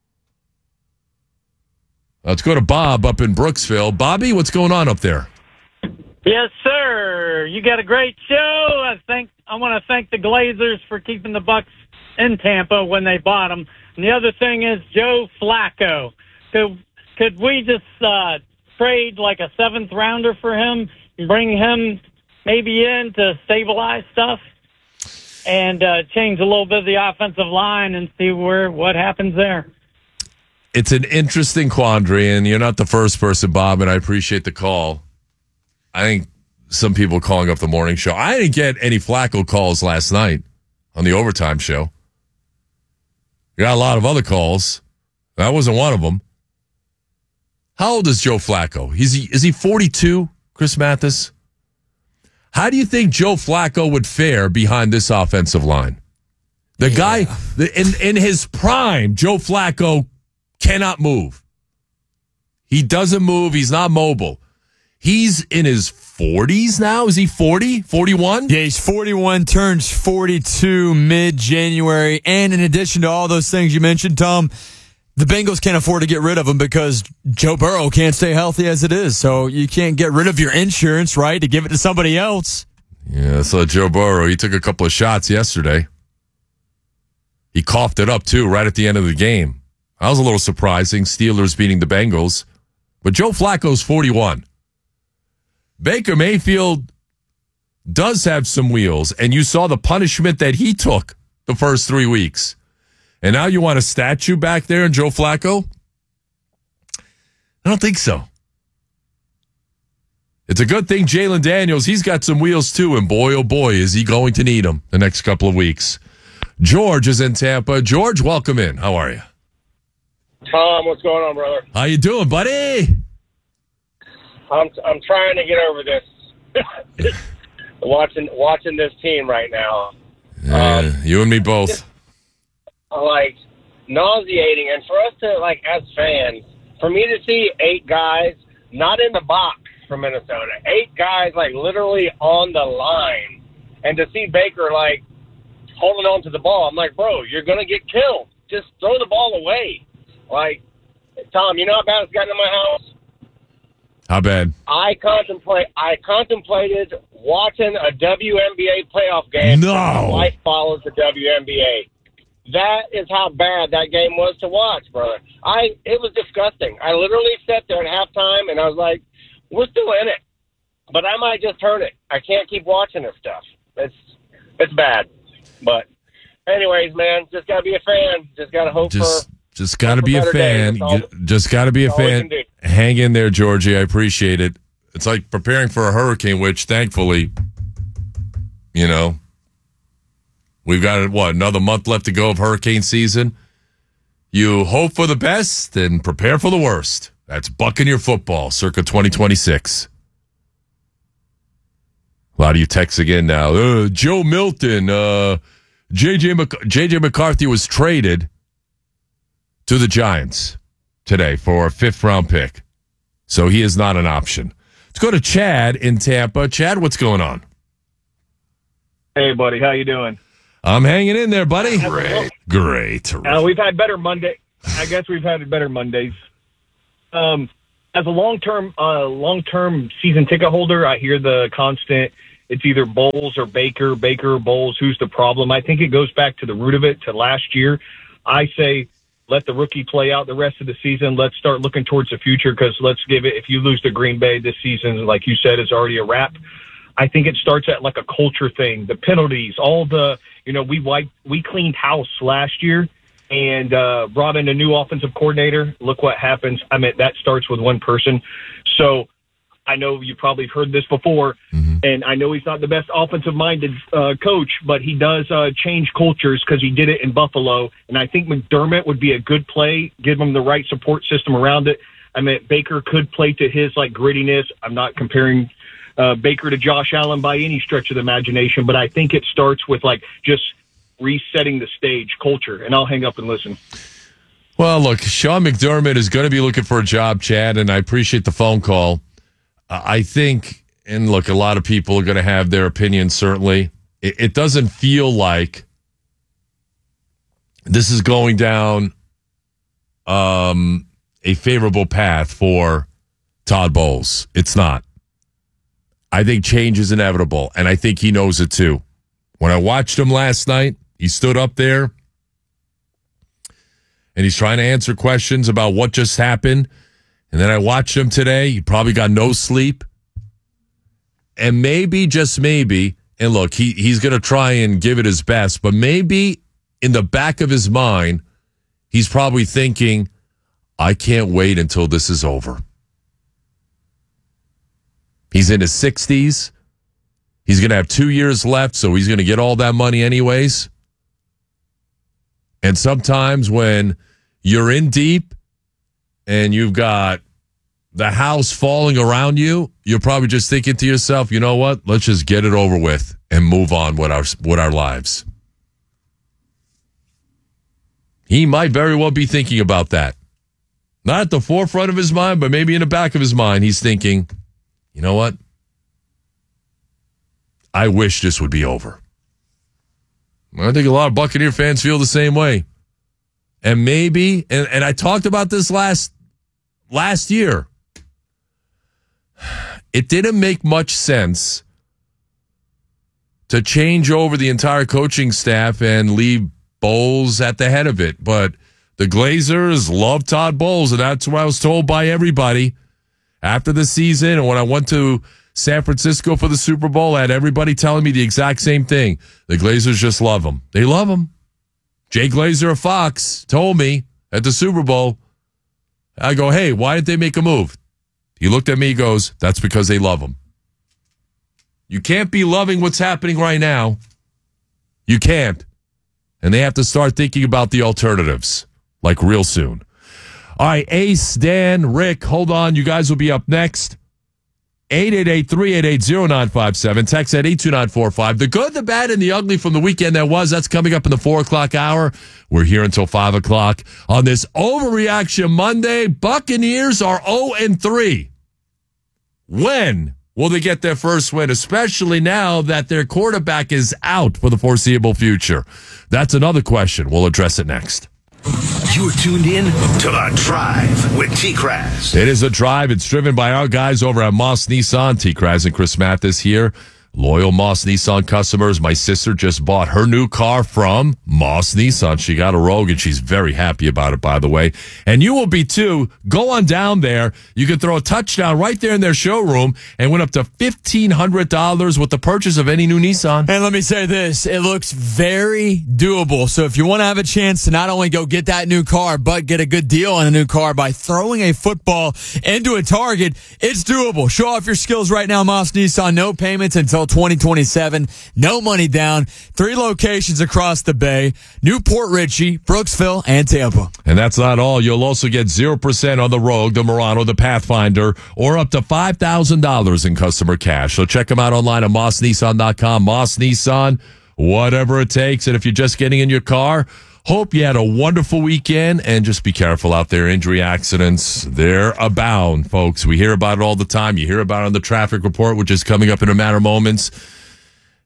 Let's go to Bob up in Brooksville. Bobby, what's going on up there? Yes, sir. You got a great show. I think I want to thank the Glazers for keeping the Bucks in Tampa when they bought them. And the other thing is Joe Flacco. Could could we just uh, trade like a seventh rounder for him and bring him maybe in to stabilize stuff and uh, change a little bit of the offensive line and see where what happens there? It's an interesting quandary, and you're not the first person, Bob, and I appreciate the call. I think some people calling up the morning show. I didn't get any Flacco calls last night on the overtime show. We got a lot of other calls. That wasn't one of them. How old is Joe Flacco? Is he, is he forty-two, Chris Mathis? How do you think Joe Flacco would fare behind this offensive line? The yeah. guy, the, in, in his prime, Joe Flacco cannot move. He doesn't move. He's not mobile. He's in his forties now. Is he forty? forty-one? Yeah, he's forty-one, turns forty-two mid-January. And in addition to all those things you mentioned, Tom, the Bengals can't afford to get rid of him because Joe Burrow can't stay healthy as it is. So you can't get rid of your insurance, right, to give it to somebody else. Yeah, so Joe Burrow, he took a couple of shots yesterday. He coughed it up, too, right at the end of the game. That was a little surprising, Steelers beating the Bengals. But Joe Flacco's forty-one. Baker Mayfield does have some wheels, and you saw the punishment that he took the first three weeks. And now you want a statue back there in Joe Flacco? I don't think so. It's a good thing Jalen Daniels, he's got some wheels too, and boy, oh boy, is he going to need them the next couple of weeks. George is in Tampa. George, welcome in. How are you? Tom, what's going on, brother? How you doing, buddy? I'm I'm trying to get over this. watching watching this team right now. Yeah, um, you and me both. Like nauseating, and for us to like as fans, for me to see eight guys not in the box from Minnesota, eight guys like literally on the line, and to see Baker like holding on to the ball, I'm like, bro, you're gonna get killed. Just throw the ball away. Like, Tom, you know how bad it's gotten in my house? How bad? I contemplate. I contemplated watching a W N B A playoff game. No. My wife follows the W N B A. That is how bad that game was to watch, brother. I it was disgusting. I literally sat there at halftime and I was like, "We're still in it," but I might just turn it. I can't keep watching this stuff. It's it's bad. But, anyways, man, just gotta be a fan. Just gotta hope just, for. Just got to be a fan. All, just got to be a fan. Hang in there, Georgie. I appreciate it. It's like preparing for a hurricane, which thankfully, you know, we've got, what, another month left to go of hurricane season. You hope for the best and prepare for the worst. That's Buccaneer football, circa twenty twenty-six. A lot of you text again now. Uh, Joe Milton, uh, J J Mc- J J McCarthy was traded to the Giants today for a fifth-round pick. So he is not an option. Let's go to Chad in Tampa. Chad, what's going on? Hey, buddy. How you doing? I'm hanging in there, buddy. Great. Great. Uh, we've had better Monday. I guess we've had better Mondays. Um, as a long-term, uh, long-term season ticket holder, I hear the constant, it's either Bowles or Baker, Baker or Bowles, who's the problem? I think it goes back to the root of it, to last year. I say let the rookie play out the rest of the season. Let's start looking towards the future, because let's give it, if you lose to Green Bay this season, like you said, is already a wrap. I think it starts at like a culture thing, the penalties, all the, you know, we wiped, we cleaned house last year and uh, brought in a new offensive coordinator. Look what happens. I mean, that starts with one person. So I know you probably heard this before, mm-hmm. and I know he's not the best offensive-minded uh, coach, but he does uh, change cultures because he did it in Buffalo. And I think McDermott would be a good play, give him the right support system around it. I mean, Baker could play to his like grittiness. I'm not comparing uh, Baker to Josh Allen by any stretch of the imagination, but I think it starts with like just resetting the stage, culture. And I'll hang up and listen. Well, look, Sean McDermott is going to be looking for a job, Chad, and I appreciate the phone call. Uh, I think, and look, a lot of people are going to have their opinions, certainly. It, it doesn't feel like this is going down um, a favorable path for Todd Bowles. It's not. I think change is inevitable, and I think he knows it too. When I watched him last night, he stood up there, and he's trying to answer questions about what just happened. And then I watched him today. He probably got no sleep. And maybe, just maybe, and look, he, he's going to try and give it his best, but maybe in the back of his mind, he's probably thinking, I can't wait until this is over. He's in his sixties. He's going to have two years left, so he's going to get all that money anyways. And sometimes when you're in deep and you've got the house falling around you, you're probably just thinking to yourself, you know what? Let's just get it over with and move on with our with our lives. He might very well be thinking about that. Not at the forefront of his mind, but maybe in the back of his mind, he's thinking, you know what? I wish this would be over. I think a lot of Buccaneer fans feel the same way. And maybe, and, and I talked about this last last year, it didn't make much sense to change over the entire coaching staff and leave Bowles at the head of it. But the Glazers love Todd Bowles, and that's what I was told by everybody after the season. And when I went to San Francisco for the Super Bowl, I had everybody telling me the exact same thing. The Glazers just love him. They love him. Jay Glazer of Fox told me at the Super Bowl, I go, hey, why didn't they make a move? He looked at me, he goes, that's because they love him. You can't be loving what's happening right now. You can't. And they have to start thinking about the alternatives, like real soon. All right, Ace, Dan, Rick, hold on. You guys will be up next. eight eight eight, three eight eight, zero nine five seven. Text at eight two nine four five. The good, the bad, and the ugly from the weekend that was. That's coming up in the four o'clock hour. We're here until five o'clock on this Overreaction Monday. Buccaneers are oh and three. When will they get their first win, especially now that their quarterback is out for the foreseeable future? That's another question. We'll address it next. You're tuned in to The Drive with T-Kraz. It is a drive. It's driven by our guys over at Moss Nissan. T-Kraz and Chris Mathis here. Loyal Moss Nissan customers. My sister just bought her new car from Moss Nissan. She got a Rogue, and she's very happy about it, by the way. And you will be, too. Go on down there. You can throw a touchdown right there in their showroom and win up to fifteen hundred dollars with the purchase of any new Nissan. And let me say this. It looks very doable. So if you want to have a chance to not only go get that new car, but get a good deal on a new car by throwing a football into a target, it's doable. Show off your skills right now, Moss Nissan. No payments until twenty twenty-seven. No money down. Three locations across the Bay. Newport Richey, Brooksville, and Tampa. And that's not all. You'll also get zero percent on the Rogue, the Murano, the Pathfinder, or up to five thousand dollars in customer cash. So check them out online at moss nissan dot com. Moss Nissan, whatever it takes. And if you're just getting in your car, hope you had a wonderful weekend, and just be careful out there. Injury accidents, they're abound, folks. We hear about it all the time. You hear about it on the traffic report, which is coming up in a matter of moments.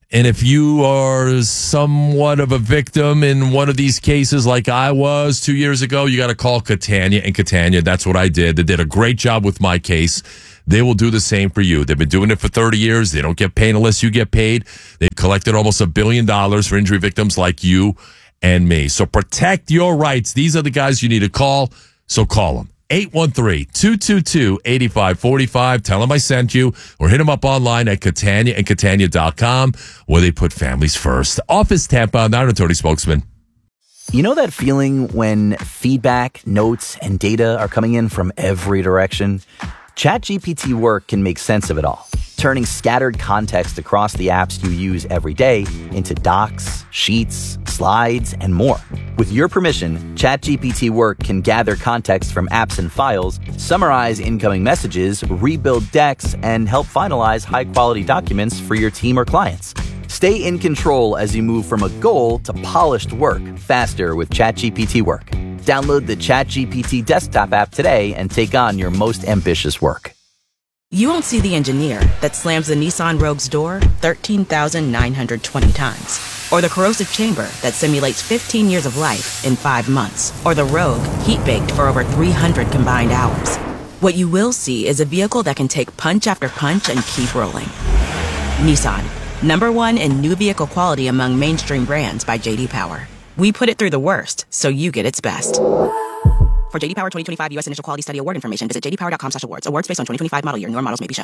And if you are somewhat of a victim in one of these cases like I was two years ago, you got to call Catania and Catania. That's what I did. They did a great job with my case. They will do the same for you. They've been doing it for thirty years. They don't get paid unless you get paid. They've collected almost a billion dollars for injury victims like you and me. So protect your rights. These are the guys you need to call. So call them. eight one three, two two two, eight five four five. Tell them I sent you, or hit them up online at Catania and Catania dot com, where they put families first. Office Tampa, not an attorney spokesman. You know that feeling when feedback, notes, and data are coming in from every direction? ChatGPT Work can make sense of it all, turning scattered context across the apps you use every day into docs, sheets, slides, and more. With your permission, ChatGPT Work can gather context from apps and files, summarize incoming messages, rebuild decks, and help finalize high-quality documents for your team or clients. Stay in control as you move from a goal to polished work faster with ChatGPT Work. Download the ChatGPT desktop app today and take on your most ambitious work. You won't see the engineer that slams the Nissan Rogue's door thirteen thousand nine hundred twenty times. Or the corrosive chamber that simulates fifteen years of life in five months. Or the Rogue heat-baked for over three hundred combined hours. What you will see is a vehicle that can take punch after punch and keep rolling. Nissan, number one in new vehicle quality among mainstream brands by J D Power. We put it through the worst, so you get its best. For J D Power twenty twenty-five U S Initial Quality Study Award information, visit j d power dot com slash awards. Awards based on twenty twenty-five model year. Newer models may be shown.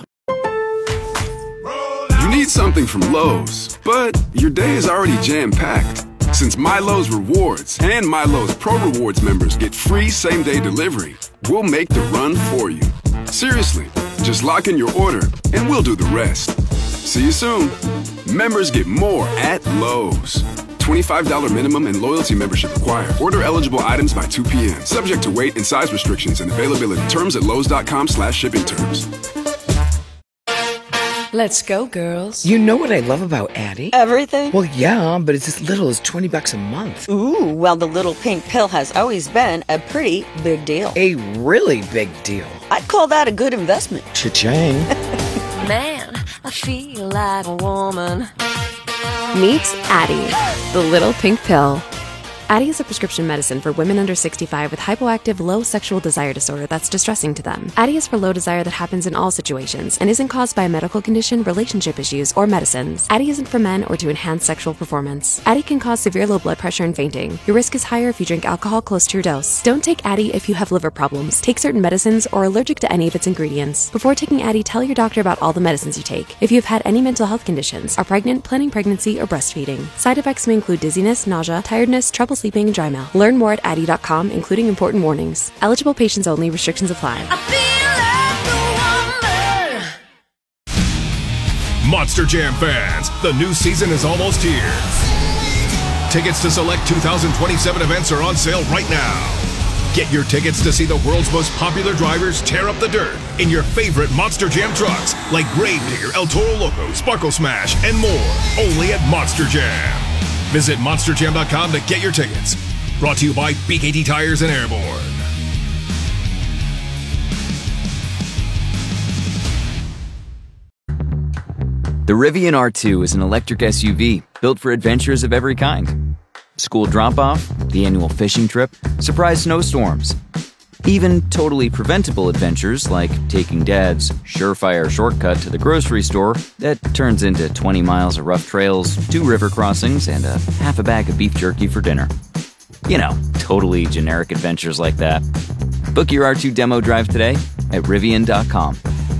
You need something from Lowe's, but your day is already jam-packed. Since MyLowe's Rewards and MyLowe's Pro Rewards members get free same-day delivery, we'll make the run for you. Seriously, just lock in your order, and we'll do the rest. See you soon. Members get more at Lowe's. twenty-five dollars minimum and loyalty membership required. Order eligible items by two p.m. Subject to weight and size restrictions and availability. Terms at lowes.com slash shipping terms. Let's go, girls. You know what I love about Addie? Everything? Well, yeah, but it's as little as twenty bucks a month. Ooh, well, the little pink pill has always been a pretty big deal. A really big deal. I'd call that a good investment. Cha-ching. Man, I feel like a woman. Meet Addie, the little pink pill. Addie is a prescription medicine for women under sixty-five with hypoactive low sexual desire disorder that's distressing to them. Addie is for low desire that happens in all situations and isn't caused by a medical condition, relationship issues, or medicines. Addie isn't for men or to enhance sexual performance. Addie can cause severe low blood pressure and fainting. Your risk is higher if you drink alcohol close to your dose. Don't take Addie if you have liver problems, take certain medicines, or are allergic to any of its ingredients. Before taking Addie, tell your doctor about all the medicines you take. If you have had any mental health conditions, are pregnant, planning pregnancy, or breastfeeding. Side effects may include dizziness, nausea, tiredness, trouble sleeping, and dry mouth. Learn more at addie dot com, including important warnings. Eligible patients only. Restrictions apply. Monster Jam fans, the new season is almost here. Tickets to select two thousand twenty-seven events are on sale right now. Get your tickets to see the world's most popular drivers tear up the dirt in your favorite Monster Jam trucks like Gravedigger, El Toro Loco, Sparkle Smash, and more. Only at Monster Jam. Visit monster jam dot com to get your tickets. Brought to you by B K T Tires and Airborne. The Rivian R two is an electric S U V built for adventures of every kind. School drop-off, the annual fishing trip, surprise snowstorms. Even totally preventable adventures like taking Dad's surefire shortcut to the grocery store that turns into twenty miles of rough trails, two river crossings, and a half a bag of beef jerky for dinner. You know, totally generic adventures like that. Book your R two demo drive today at Rivian dot com.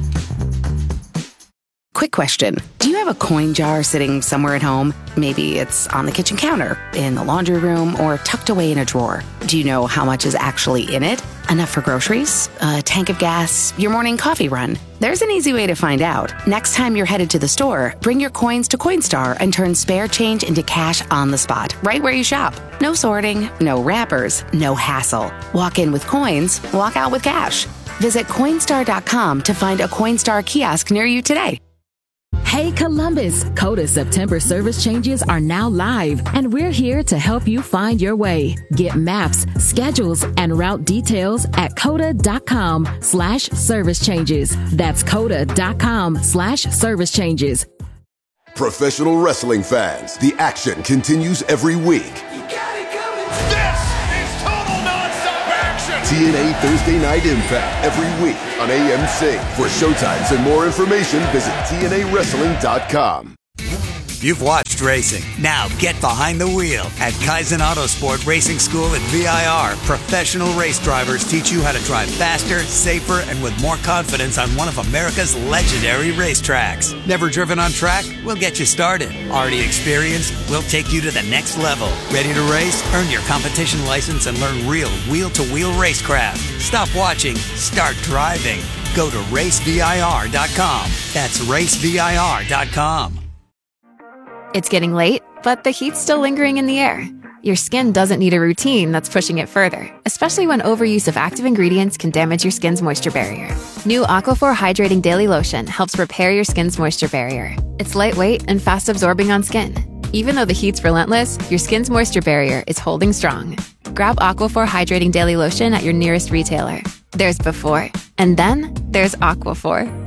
Quick question. Do you have a coin jar sitting somewhere at home? Maybe it's on the kitchen counter, in the laundry room, or tucked away in a drawer. Do you know how much is actually in it? Enough for groceries? A tank of gas? Your morning coffee run? There's an easy way to find out. Next time you're headed to the store, bring your coins to Coinstar and turn spare change into cash on the spot, right where you shop. No sorting, no wrappers, no hassle. Walk in with coins, walk out with cash. Visit Coinstar dot com to find a Coinstar kiosk near you today. Hey Columbus, Coda September service changes are now live, and we're here to help you find your way. Get maps, schedules, and route details at coda dot com slash service changes. That's coda dot com slash service changes. Professional wrestling fans, the action continues every week. This is total nonstop action. T N A Thursday Night Impact every week on A M C. For showtimes and more information, visit T N A wrestling dot com. You've watched racing. Now get behind the wheel at Kaizen Autosport Racing School at V I R. Professional race drivers teach you how to drive faster, safer, and with more confidence on one of America's legendary racetracks. Never driven on track? We'll get you started. Already experienced? We'll take you to the next level. Ready to race? Earn your competition license and learn real wheel-to-wheel racecraft. Stop watching. Start driving. Go to race V I R dot com. That's race V I R dot com. It's getting late, but the heat's still lingering in the air. Your skin doesn't need a routine that's pushing it further, especially when overuse of active ingredients can damage your skin's moisture barrier. New Aquaphor Hydrating Daily Lotion helps repair your skin's moisture barrier. It's lightweight and fast absorbing on skin. Even though the heat's relentless, your skin's moisture barrier is holding strong. Grab Aquaphor Hydrating Daily Lotion at your nearest retailer. There's before, and then there's Aquaphor.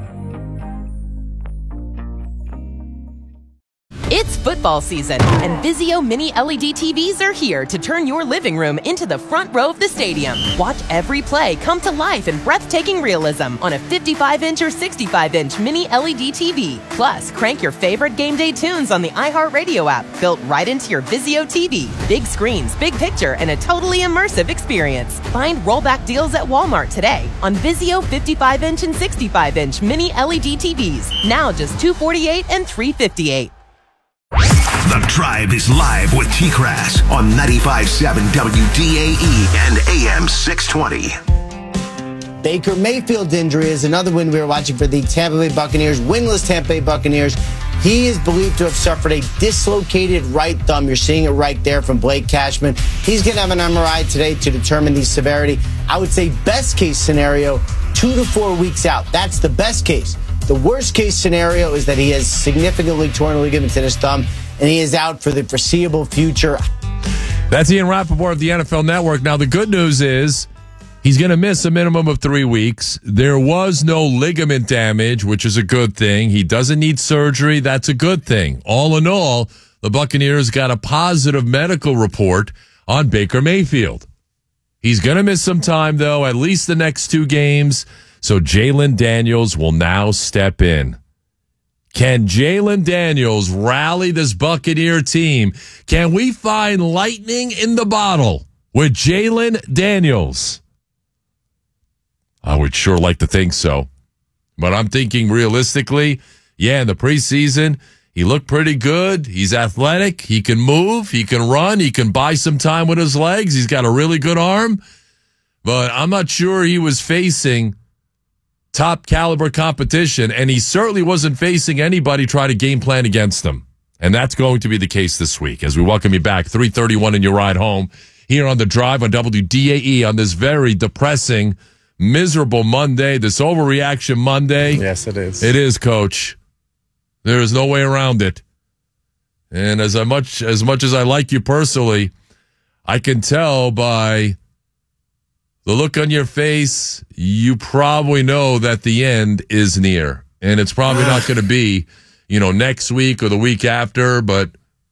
It's football season, and Vizio Mini L E D T Vs are here to turn your living room into the front row of the stadium. Watch every play come to life in breathtaking realism on a fifty-five inch or sixty-five inch Mini L E D T V. Plus, crank your favorite game day tunes on the iHeartRadio app, built right into your Vizio T V. Big screens, big picture, and a totally immersive experience. Find rollback deals at Walmart today on Vizio fifty-five inch and sixty-five inch Mini L E D T Vs. Now just two hundred forty-eight dollars and three hundred fifty-eight dollars. The Tribe is live with T-Crass on ninety-five point seven W D A E and A M six twenty. Baker Mayfield's injury is another win we were watching for the Tampa Bay Buccaneers, winless Tampa Bay Buccaneers. He is believed to have suffered a dislocated right thumb. You're seeing it right there from Blake Cashman. He's going to have an M R I today to determine the severity. I would say best case scenario, two to four weeks out. That's the best case. The worst case scenario is that he has significantly torn ligaments in his thumb, and he is out for the foreseeable future. That's Ian Rappaport of the N F L Network. Now, the good news is he's going to miss a minimum of three weeks. There was no ligament damage, which is a good thing. He doesn't need surgery. That's a good thing. All in all, the Buccaneers got a positive medical report on Baker Mayfield. He's going to miss some time, though, at least the next two games. So Jalen Daniels will now step in. Can Jalen Daniels rally this Buccaneer team? Can we find lightning in the bottle with Jalen Daniels? I would sure like to think so. But I'm thinking realistically, yeah, in the preseason, he looked pretty good. He's athletic. He can move. He can run. He can buy some time with his legs. He's got a really good arm. But I'm not sure he was facing top caliber competition, and he certainly wasn't facing anybody trying to game plan against them. And that's going to be the case this week as we welcome you back, three thirty-one in your ride home here on The Drive on W D A E on this very depressing, miserable Monday, this overreaction Monday. Yes, it is. It is, Coach. There is no way around it. And as I much as much as I like you personally, I can tell by the look on your face, you probably know that the end is near. And it's probably not going to be, you know, next week or the week after, but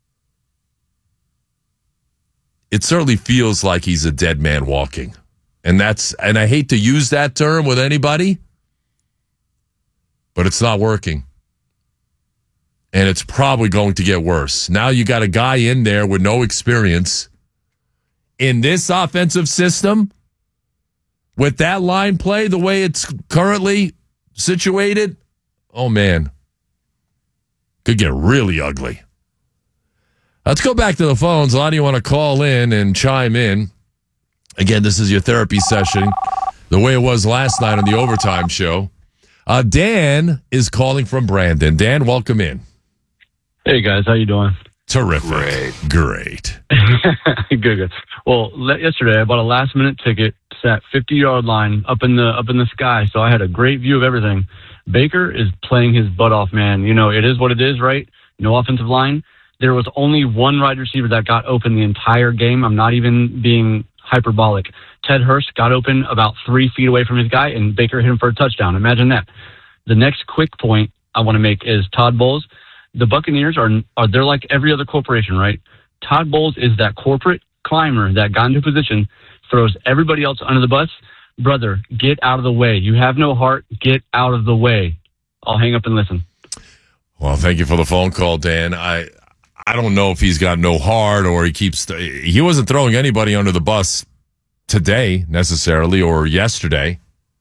it certainly feels like he's a dead man walking. And that's, and I hate to use that term with anybody, but it's not working. And it's probably going to get worse. Now you got a guy in there with no experience in this offensive system. With that line play, the way it's currently situated, oh, man, could get really ugly. Let's go back to the phones. A lot of you want to call in and chime in. Again, this is your therapy session, the way it was last night on the Overtime Show. Uh, Dan is calling from Brandon. Dan, welcome in. Hey, guys. How you doing? Terrific. Great. Great. good, good. Well, le- yesterday I bought a last-minute ticket to that fifty-yard line up in the up in the sky, so I had a great view of everything. Baker is playing his butt off, man. You know, it is what it is, right? No offensive line. There was only one wide receiver that got open the entire game. I'm not even being hyperbolic. Ted Hurst got open about three feet away from his guy, and Baker hit him for a touchdown. Imagine that. The next quick point I want to make is Todd Bowles the Buccaneers are, are they're like every other corporation, right? Todd Bowles is that corporate climber that got into position, throws everybody else under the bus. Brother, get out of the way. You have no heart. Get out of the way. I'll hang up and listen. Well, thank you for the phone call, Dan. I I don't know if he's got no heart or he keeps th- he wasn't throwing anybody under the bus today necessarily or yesterday.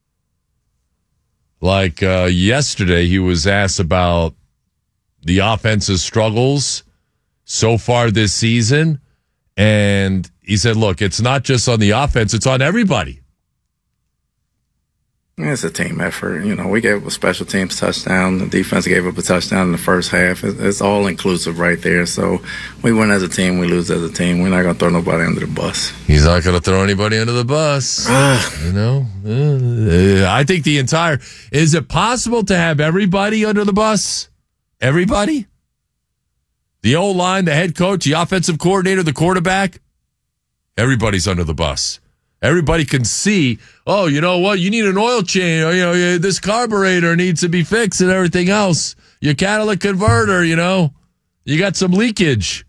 Like uh, yesterday, he was asked about the offense's struggles so far this season, and he said, "Look, it's not just on the offense; it's on everybody." It's a team effort. You know, we gave up a special teams touchdown. The defense gave up a touchdown in the first half. It's all inclusive right there. So we win as a team, we lose as a team. We're not going to throw nobody under the bus. He's not going to throw anybody under the bus. You know, uh, I think the entire, is it possible to have everybody under the bus? Everybody? The O-line, the head coach, the offensive coordinator, the quarterback? Everybody's under the bus. Everybody can see, oh, you know what? You need an oil change. Or, you know, this carburetor needs to be fixed and everything else. Your catalytic converter, you know, you got some leakage.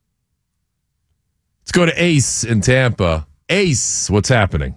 Let's go to Ace in Tampa. Ace, what's happening?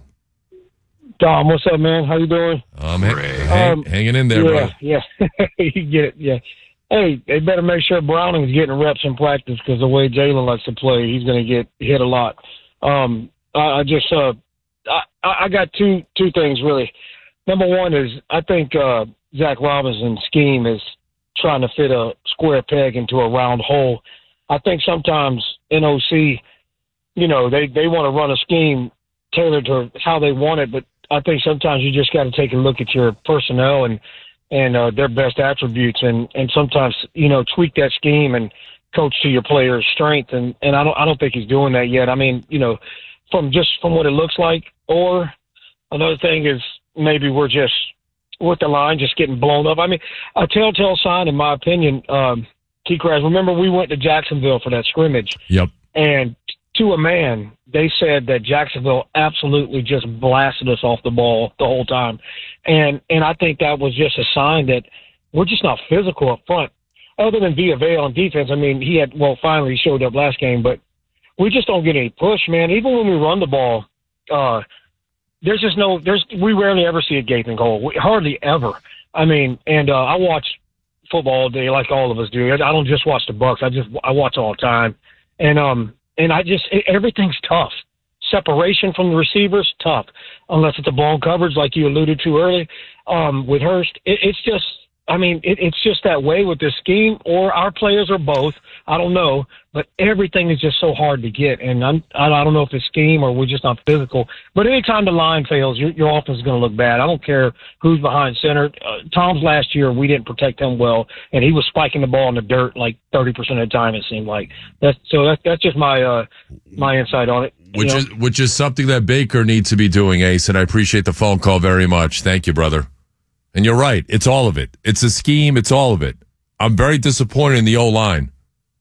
Dom, what's up, man? How you doing? Um, hang, hang, Um, hanging in there, yeah, bro. Yeah, you get it, yeah. Hey, they better make sure Browning's getting reps in practice because the way Jalen likes to play, he's going to get hit a lot. Um, I, I just, uh, I, I got two two things, really. Number one is I think uh, Zach Robinson's scheme is trying to fit a square peg into a round hole. I think sometimes N O C, you know, they, they want to run a scheme tailored to how they want it, but I think sometimes you just got to take a look at your personnel and and uh, their best attributes, and, and sometimes, you know, tweak that scheme and coach to your players' strength. And, and I don't I don't think he's doing that yet. I mean, you know, from just from what it looks like. Or another thing is maybe we're just with the line just getting blown up. I mean, a telltale sign, in my opinion, um, T-Crash, remember we went to Jacksonville for that scrimmage. Yep. And to a man, they said that Jacksonville absolutely just blasted us off the ball the whole time. And and I think that was just a sign that we're just not physical up front. Other than Villavale on defense, I mean, he had, well, finally he showed up last game, but we just don't get any push, man. Even when we run the ball, uh, there's just no, there's, we rarely ever see a gaping hole. We, hardly ever. I mean, and uh, I watch football all day like all of us do. I don't just watch the Bucs. I just, I watch all the time. And, um, and I just, everything's tough. Separation from the receivers, tough. Unless it's a blown coverage like you alluded to early um, with Hurst. It, it's just, I mean, it, it's just that way with this scheme, or our players, or both. I don't know, but everything is just so hard to get, and I'm, I don't know if it's scheme or we're just not physical. But anytime the line fails, your, your offense is going to look bad. I don't care who's behind center. Uh, Tom's last year, we didn't protect him well, and he was spiking the ball in the dirt like thirty percent of the time. It seemed like that's so. That's that's just my uh, my insight on it. Which you know? is which is something that Baker needs to be doing, Ace, and I appreciate the phone call very much. Thank you, brother. And you're right. It's all of it. It's a scheme. It's all of it. I'm very disappointed in the O-line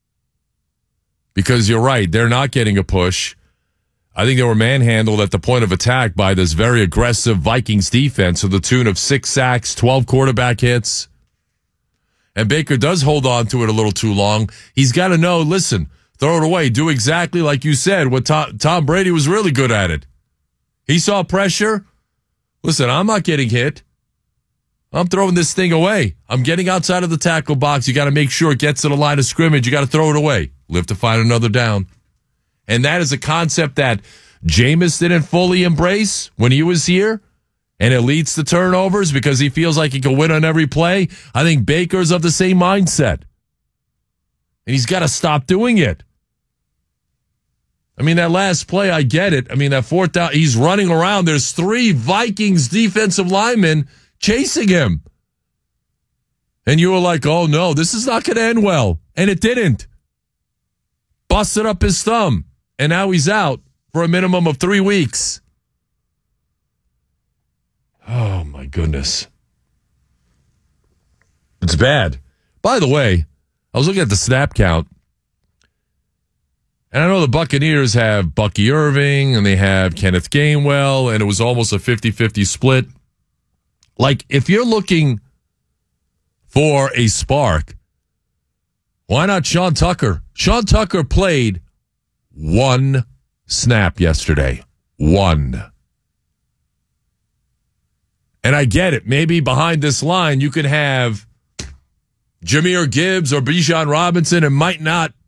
because you're right. They're not getting a push. I think they were manhandled at the point of attack by this very aggressive Vikings defense to the tune of six sacks, twelve quarterback hits. And Baker does hold on to it a little too long. He's got to know, listen, throw it away. Do exactly like you said. What Tom, Tom Brady was really good at it. He saw pressure. Listen, I'm not getting hit. I'm throwing this thing away. I'm getting outside of the tackle box. You got to make sure it gets to the line of scrimmage. You got to throw it away. Live to find another down. And that is a concept that Jameis didn't fully embrace when he was here. And it leads to turnovers because he feels like he can win on every play. I think Baker's of the same mindset. And he's got to stop doing it. I mean, that last play, I get it. I mean, that fourth down, he's running around. There's three Vikings defensive linemen chasing him. And you were like, oh, no, this is not going to end well. And it didn't. Busted up his thumb. And now he's out for a minimum of three weeks. Oh, my goodness. It's bad. By the way, I was looking at the snap count. And I know the Buccaneers have Bucky Irving and they have Kenneth Gainwell, and it was almost a fifty-fifty split. Like, if you're looking for a spark, Why not Sean Tucker? Sean Tucker played one snap yesterday. One. And I get it. Maybe behind this line you could have Jahmyr Gibbs or Bijan Robinson. It might not